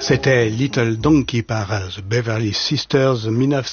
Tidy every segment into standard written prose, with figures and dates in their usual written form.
C'était Little Donkey par The Beverly Sisters,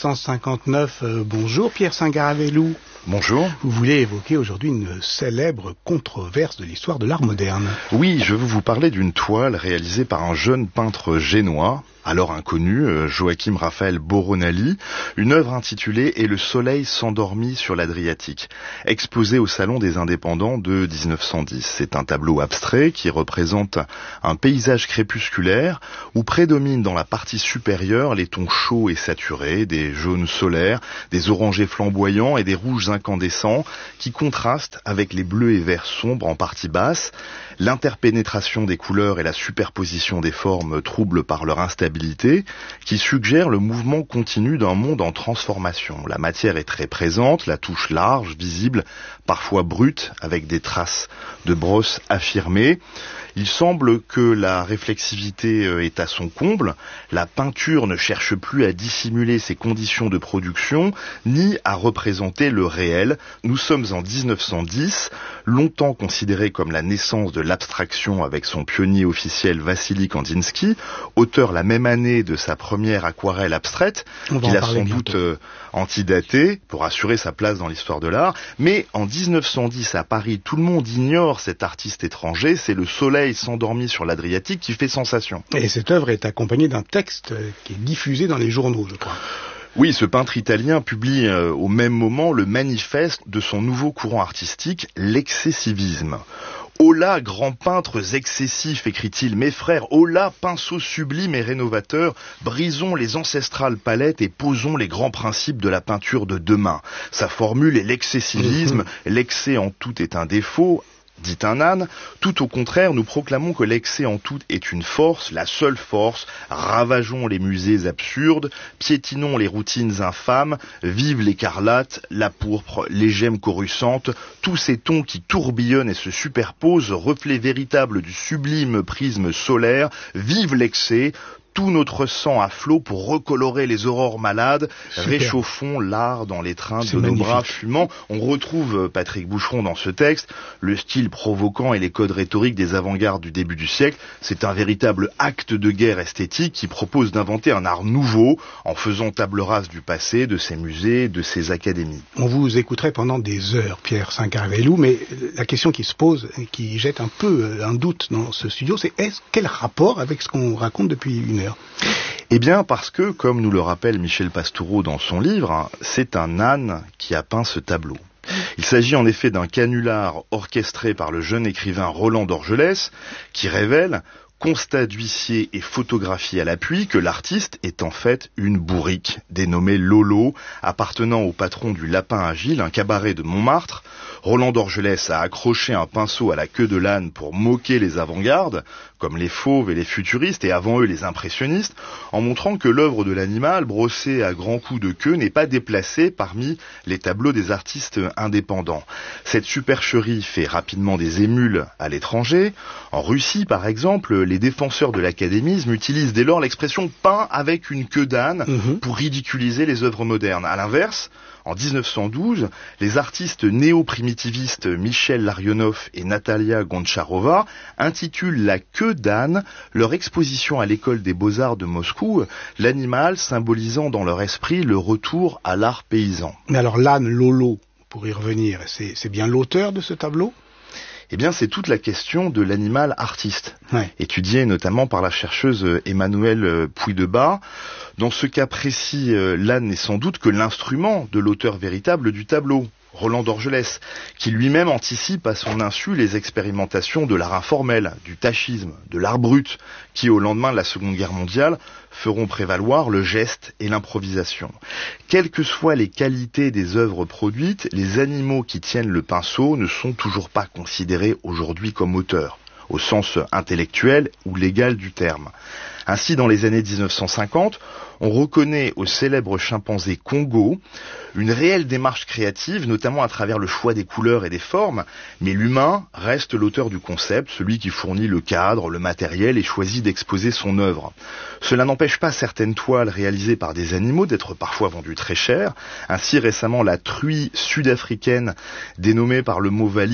1959. Bonjour Pierre Saint-Garavelou. Bonjour. Vous voulez évoquer aujourd'hui une célèbre controverse de l'histoire de l'art moderne. Oui, je veux vous parler d'une toile réalisée par un jeune peintre génois, alors inconnu, Joachim Raphaël Boronali, une œuvre intitulée « Et le soleil s'endormit sur l'Adriatique », exposée au Salon des Indépendants de 1910. C'est un tableau abstrait qui représente un paysage crépusculaire où prédominent dans la partie supérieure les tons chauds et saturés, des jaunes solaires, des orangés flamboyants et des rouges incandescents qui contrastent avec les bleus et verts sombres en partie basse. L'interpénétration des couleurs et la superposition des formes troublent par leur instabilité, qui suggèrent le mouvement continu d'un monde en transformation. La matière est très présente, la touche large, visible, parfois brute, avec des traces de brosse affirmées. Il semble que la réflexivité est à son comble. La peinture ne cherche plus à dissimuler ses conditions de production, ni à représenter le réel. Nous sommes en 1910, longtemps considéré comme la naissance de l'abstraction avec son pionnier officiel Vassili Kandinsky, auteur la même année de sa première aquarelle abstraite, qu'il a sans doute antidatée pour assurer sa place dans l'histoire de l'art. Mais en 1910 à Paris, tout le monde ignore cet artiste étranger, c'est le soleil s'endormit sur l'Adriatique qui fait sensation. Et cette œuvre est accompagnée d'un texte qui est diffusé dans les journaux, je crois. Oui, ce peintre italien publie au même moment le manifeste de son nouveau courant artistique, l'excessivisme. « Holà, grands peintres excessifs, écrit-il, mes frères, holà, pinceaux sublimes et rénovateurs, brisons les ancestrales palettes et posons les grands principes de la peinture de demain. Sa formule est l'excessivisme, l'excès en tout est un défaut. » Dit un âne, tout au contraire, nous proclamons que l'excès en tout est une force, la seule force, ravageons les musées absurdes, piétinons les routines infâmes, vive l'écarlate, la pourpre, les gemmes coruscantes, tous ces tons qui tourbillonnent et se superposent, reflet véritable du sublime prisme solaire, vive l'excès, tout notre sang à flot pour recolorer les aurores malades. Super. Réchauffons l'art dans l'étreinte de nos bras fumants. On retrouve Patrick Boucheron dans ce texte, le style provoquant et les codes rhétoriques des avant-gardes du début du siècle. C'est un véritable acte de guerre esthétique qui propose d'inventer un art nouveau en faisant table rase du passé, de ses musées, de ses académies. On vous écouterait pendant des heures, Pierre Saint-Garavelou, mais la question qui se pose, qui jette un peu un doute dans ce studio, c'est quel rapport avec ce qu'on raconte depuis une heure ? Eh bien parce que, comme nous le rappelle Michel Pastoureau dans son livre, c'est un âne qui a peint ce tableau. Il s'agit en effet d'un canular orchestré par le jeune écrivain Roland d'Orgelès qui révèle, constat d'huissier et photographie à l'appui, que l'artiste est en fait une bourrique dénommée Lolo, appartenant au patron du Lapin Agile, un cabaret de Montmartre. Roland d'Orgelès a accroché un pinceau à la queue de l'âne pour moquer les avant-gardes, comme les fauves et les futuristes, et avant eux les impressionnistes, en montrant que l'œuvre de l'animal, brossée à grands coups de queue, n'est pas déplacée parmi les tableaux des artistes indépendants. Cette supercherie fait rapidement des émules à l'étranger. En Russie, par exemple, les défenseurs de l'académisme utilisent dès lors l'expression « peint avec une queue d'âne » pour ridiculiser les œuvres modernes. À l'inverse, en 1912, les artistes néo-primitivistes Michel Larionov et Natalia Goncharova intitulent La queue d'âne leur exposition à l'école des beaux-arts de Moscou, l'animal symbolisant dans leur esprit le retour à l'art paysan. Mais alors l'âne Lolo, pour y revenir, c'est bien l'auteur de ce tableau ? Eh bien, c'est toute la question de l'animal artiste, étudiée notamment par la chercheuse Emmanuelle Puydebas. Dans ce cas précis, l'âne n'est sans doute que l'instrument de l'auteur véritable du tableau, Roland d'Orgelès, qui lui-même anticipe à son insu les expérimentations de l'art informel, du tachisme, de l'art brut, qui au lendemain de la Seconde Guerre mondiale feront prévaloir le geste et l'improvisation. Quelles que soient les qualités des œuvres produites, les animaux qui tiennent le pinceau ne sont toujours pas considérés aujourd'hui comme auteurs, au sens intellectuel ou légal du terme. Ainsi, dans les années 1950, on reconnaît au célèbre chimpanzé Congo une réelle démarche créative, notamment à travers le choix des couleurs et des formes, mais l'humain reste l'auteur du concept, celui qui fournit le cadre, le matériel et choisit d'exposer son œuvre. Cela n'empêche pas certaines toiles réalisées par des animaux d'être parfois vendues très cher. Ainsi, récemment, la truie sud-africaine, dénommée par le mot valise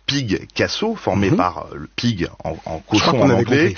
Picasso, formé par le pig en cochon en anglais,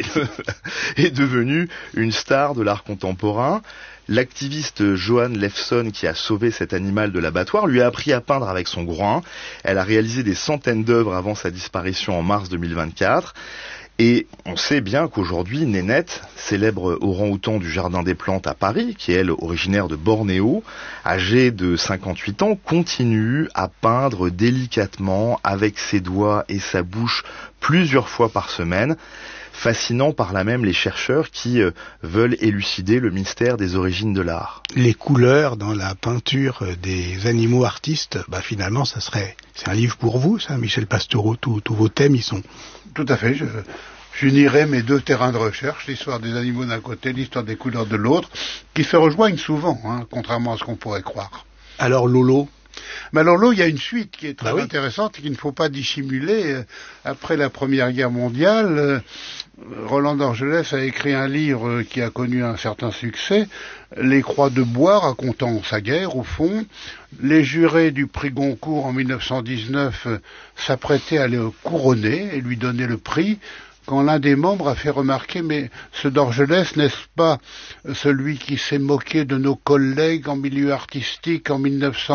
est devenu une star de l'art contemporain. L'activiste Johan Lefson, qui a sauvé cet animal de l'abattoir, lui a appris à peindre avec son groin. Elle a réalisé des centaines d'œuvres avant sa disparition en mars 2024. Et on sait bien qu'aujourd'hui, Nénette, célèbre orang-outan du Jardin des Plantes à Paris, qui est elle originaire de Bornéo, âgée de 58 ans, continue à peindre délicatement avec ses doigts et sa bouche plusieurs fois par semaine, fascinant par là même les chercheurs qui veulent élucider le mystère des origines de l'art. Les couleurs dans la peinture des animaux artistes, finalement, c'est un livre pour vous, ça, Michel Pastoureau. Tous vos thèmes y sont. Tout à fait. J'unirai mes deux terrains de recherche, l'histoire des animaux d'un côté, l'histoire des couleurs de l'autre, qui se rejoignent souvent, contrairement à ce qu'on pourrait croire. Alors Lolo? Mais alors là, il y a une suite qui est très intéressante et qu'il ne faut pas dissimuler. Après la Première Guerre mondiale, Roland d'Orgelès a écrit un livre qui a connu un certain succès, Les Croix de bois, racontant sa guerre au fond. Les jurés du prix Goncourt en 1919 s'apprêtaient à le couronner et lui donner le prix, quand l'un des membres a fait remarquer « Mais ce d'Orgelès, n'est-ce pas celui qui s'est moqué de nos collègues en milieu artistique en 1910 ?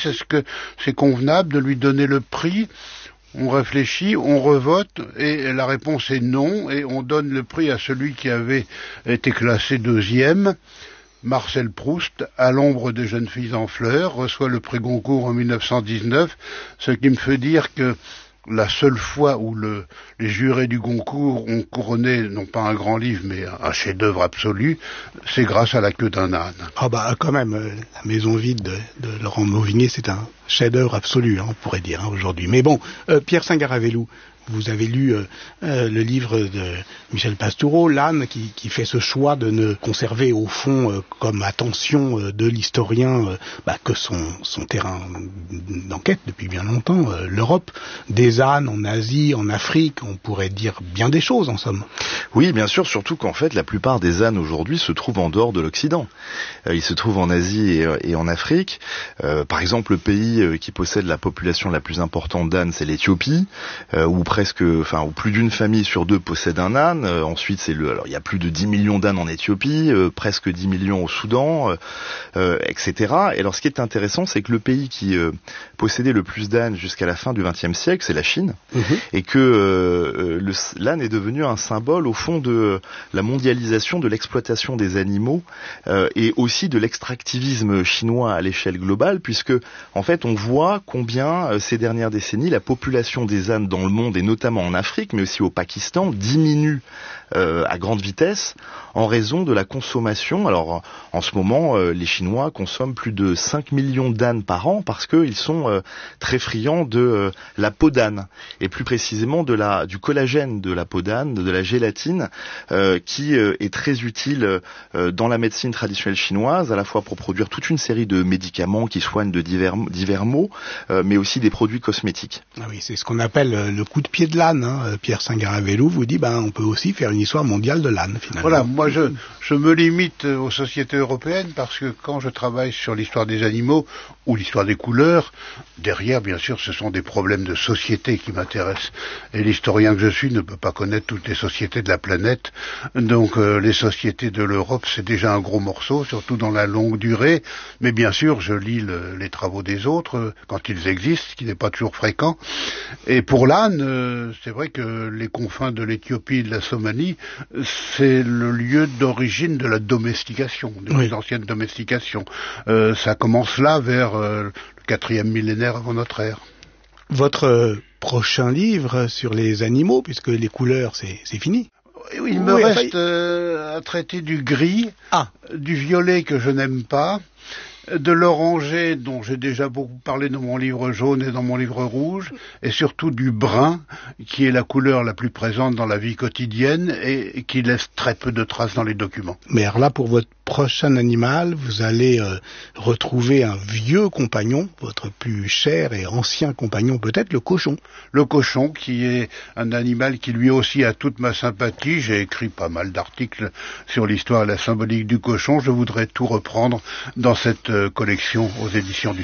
Est-ce que c'est convenable de lui donner le prix ?» On réfléchit, on revote, et la réponse est non, et on donne le prix à celui qui avait été classé deuxième. Marcel Proust, à l'ombre des jeunes filles en fleurs, reçoit le prix Goncourt en 1919, ce qui me fait dire que la seule fois où les jurés du Goncourt ont couronné, non pas un grand livre, mais un chef-d'œuvre absolu, c'est grâce à La queue d'un âne. Quand même, La maison vide de Laurent Mauvigné, c'est un chef-d'œuvre absolu, on pourrait dire, aujourd'hui. Mais bon, Pierre Singaravelou, vous avez lu le livre de Michel Pastoureau, L'âne, qui fait ce choix de ne conserver au fond comme attention de l'historien que son terrain d'enquête depuis bien longtemps, l'Europe, des ânes en Asie, en Afrique, on pourrait dire bien des choses en somme. Oui, bien sûr, surtout qu'en fait la plupart des ânes aujourd'hui se trouvent en dehors de l'Occident. Ils se trouvent en Asie et en Afrique. Par exemple, le pays qui possède la population la plus importante d'ânes, c'est l'Éthiopie, où plus d'une famille sur deux possède un âne. Ensuite, alors il y a plus de 10 millions d'ânes en Éthiopie, presque 10 millions au Soudan, etc. Et alors, ce qui est intéressant, c'est que le pays qui possédait le plus d'ânes jusqu'à la fin du XXe siècle, c'est la Chine, et que l'âne est devenu un symbole au fond de la mondialisation de l'exploitation des animaux et aussi de l'extractivisme chinois à l'échelle globale, puisque en fait, on voit combien ces dernières décennies la population des ânes dans le monde, et notamment en Afrique, mais aussi au Pakistan, diminue à grande vitesse en raison de la consommation. Alors en ce moment, les Chinois consomment plus de 5 millions d'ânes par an parce qu'ils sont très friands de la peau d'âne, et plus précisément du collagène de la peau d'âne, de la gélatine, qui est très utile dans la médecine traditionnelle chinoise, à la fois pour produire toute une série de médicaments qui soignent de divers maux, mais aussi des produits cosmétiques. Ah oui, c'est ce qu'on appelle le coup de pied de l'âne. Pierre Singaravelou vous dit, on peut aussi faire une histoire mondiale de l'âne, finalement. Voilà, moi je me limite aux sociétés européennes parce que quand je travaille sur l'histoire des animaux ou l'histoire des couleurs, derrière, bien sûr, ce sont des problèmes de société qui m'intéressent. Et l'historien que je suis ne peut pas connaître toutes les sociétés de la planète. Donc les sociétés de l'Europe, c'est déjà un gros morceau, surtout dans la longue durée. Mais bien sûr, je lis les travaux des autres quand ils existent, ce qui n'est pas toujours fréquent. Et pour l'âne, c'est vrai que les confins de l'Éthiopie et de la Somalie, c'est le lieu d'origine de la domestication, de plus ancienne domestication. Ça commence là, vers le 4e millénaire avant notre ère. Votre prochain livre sur les animaux, puisque les couleurs, c'est fini. Il me reste à traiter du gris, du violet que je n'aime pas, de l'oranger dont j'ai déjà beaucoup parlé dans mon livre jaune et dans mon livre rouge, et surtout du brun qui est la couleur la plus présente dans la vie quotidienne et qui laisse très peu de traces dans les documents. Mais alors là, pour votre prochain animal, vous allez retrouver un vieux compagnon, votre plus cher et ancien compagnon peut-être, le cochon. Le cochon qui est un animal qui lui aussi a toute ma sympathie. J'ai écrit pas mal d'articles sur l'histoire et la symbolique du cochon. Je voudrais tout reprendre dans cette collection aux éditions du